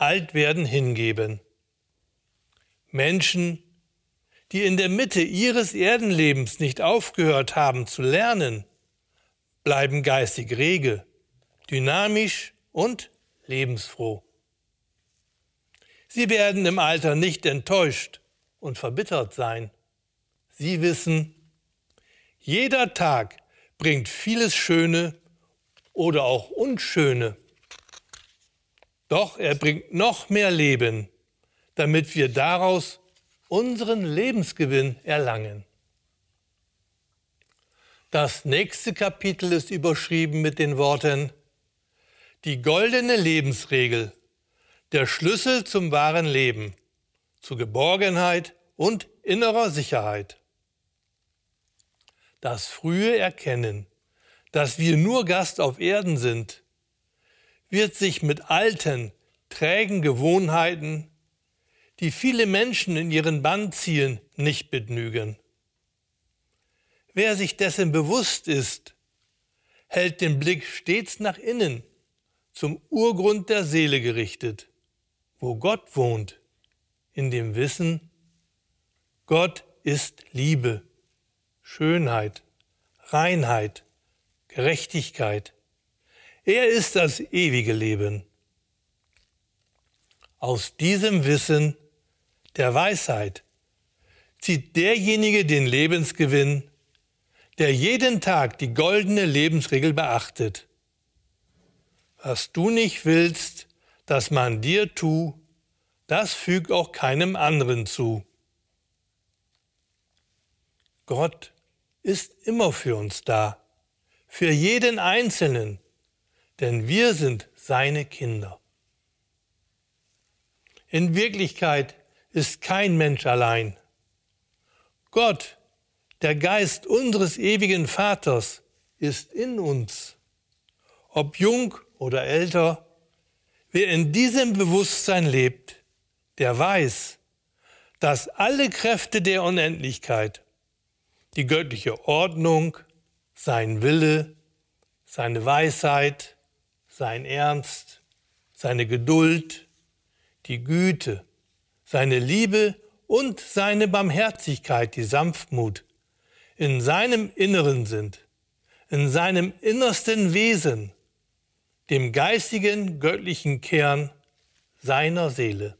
Altwerden hingeben. Menschen, die in der Mitte ihres Erdenlebens nicht aufgehört haben zu lernen, bleiben geistig rege, dynamisch und lebensfroh. Sie werden im Alter nicht enttäuscht und verbittert sein. Sie wissen, jeder Tag bringt vieles Schöne oder auch Unschöne. Doch er bringt noch mehr Leben, damit wir daraus unseren Lebensgewinn erlangen. Das nächste Kapitel ist überschrieben mit den Worten: Die goldene Lebensregel, der Schlüssel zum wahren Leben, zu Geborgenheit und innerer Sicherheit. Das frühe Erkennen, dass wir nur Gast auf Erden sind, wird sich mit alten, trägen Gewohnheiten, die viele Menschen in ihren Bann ziehen, nicht begnügen. Wer sich dessen bewusst ist, hält den Blick stets nach innen, zum Urgrund der Seele gerichtet, wo Gott wohnt, in dem Wissen, Gott ist Liebe, Schönheit, Reinheit, Gerechtigkeit. Er ist das ewige Leben. Aus diesem Wissen der Weisheit zieht derjenige den Lebensgewinn, der jeden Tag die goldene Lebensregel beachtet. Was du nicht willst, dass man dir tu, das füg auch keinem anderen zu. Gott ist immer für uns da, für jeden Einzelnen, denn wir sind seine Kinder. In Wirklichkeit ist kein Mensch allein. Gott, der Geist unseres ewigen Vaters, ist in uns. Ob jung oder älter, wer in diesem Bewusstsein lebt, der weiß, dass alle Kräfte der Unendlichkeit, die göttliche Ordnung, sein Wille, seine Weisheit, sein Ernst, seine Geduld, die Güte, seine Liebe und seine Barmherzigkeit, die Sanftmut, in seinem Inneren sind, in seinem innersten Wesen, dem geistigen, göttlichen Kern seiner Seele.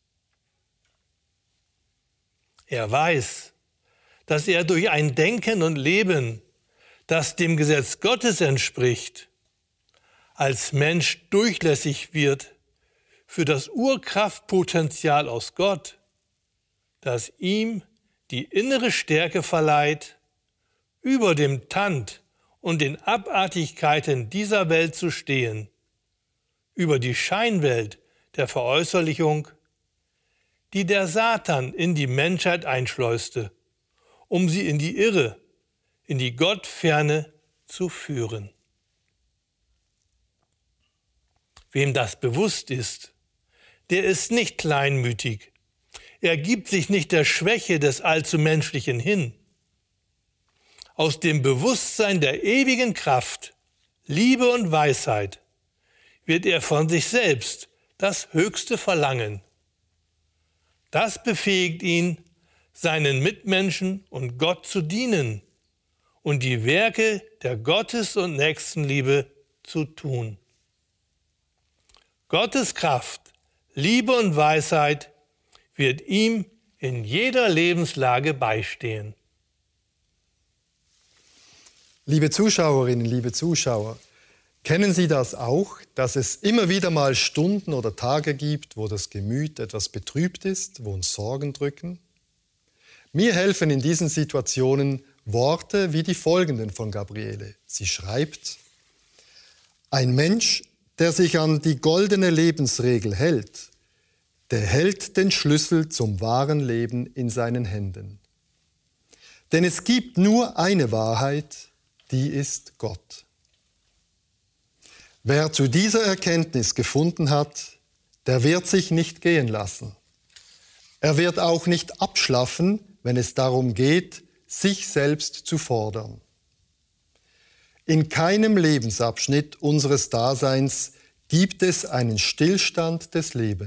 Er weiß, dass er durch ein Denken und Leben, das dem Gesetz Gottes entspricht, als Mensch durchlässig wird für das Urkraftpotenzial aus Gott, das ihm die innere Stärke verleiht, über dem Tand und den Abartigkeiten dieser Welt zu stehen, über die Scheinwelt der Veräußerlichung, die der Satan in die Menschheit einschleuste, um sie in die Irre, in die Gottferne zu führen. Wem das bewusst ist, der ist nicht kleinmütig. Er gibt sich nicht der Schwäche des Allzumenschlichen hin. Aus dem Bewusstsein der ewigen Kraft, Liebe und Weisheit wird er von sich selbst das Höchste verlangen. Das befähigt ihn, seinen Mitmenschen und Gott zu dienen und die Werke der Gottes- und Nächstenliebe zu tun. Gottes Kraft, Liebe und Weisheit wird ihm in jeder Lebenslage beistehen. Liebe Zuschauerinnen, liebe Zuschauer, kennen Sie das auch, dass es immer wieder mal Stunden oder Tage gibt, wo das Gemüt etwas betrübt ist, wo uns Sorgen drücken? Mir helfen in diesen Situationen Worte wie die folgenden von Gabriele. Sie schreibt: Ein Mensch, der sich an die goldene Lebensregel hält, der hält den Schlüssel zum wahren Leben in seinen Händen. Denn es gibt nur eine Wahrheit, die ist Gott. Wer zu dieser Erkenntnis gefunden hat, der wird sich nicht gehen lassen. Er wird auch nicht abschlaffen, wenn es darum geht, sich selbst zu fordern. In keinem Lebensabschnitt unseres Daseins gibt es einen Stillstand des Lebens.